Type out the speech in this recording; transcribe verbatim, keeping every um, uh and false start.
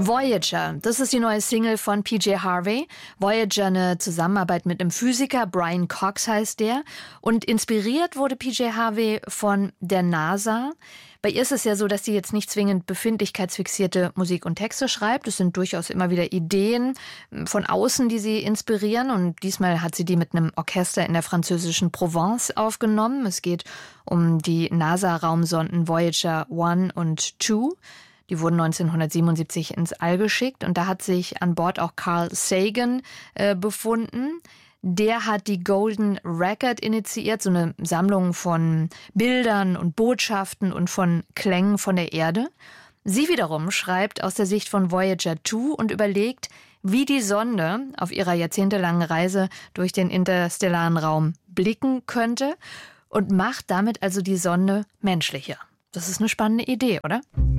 Voyager, das ist die neue Single von P J Harvey. Voyager, eine Zusammenarbeit mit einem Physiker, Brian Cox heißt der. Und inspiriert wurde P J Harvey von der NASA. Bei ihr ist es ja so, dass sie jetzt nicht zwingend befindlichkeitsfixierte Musik und Texte schreibt. Es sind durchaus immer wieder Ideen von außen, die sie inspirieren. Und diesmal hat sie die mit einem Orchester in der französischen Provence aufgenommen. Es geht um die NASA-Raumsonden Voyager eins und zwei. Die wurden neunzehnhundertsiebenundsiebzig ins All geschickt und da hat sich an Bord auch Carl Sagan äh, befunden. Der hat die Golden Record initiiert, so eine Sammlung von Bildern und Botschaften und von Klängen von der Erde. Sie wiederum schreibt aus der Sicht von Voyager zwei und überlegt, wie die Sonde auf ihrer jahrzehntelangen Reise durch den interstellaren Raum blicken könnte und macht damit also die Sonde menschlicher. Das ist eine spannende Idee, oder?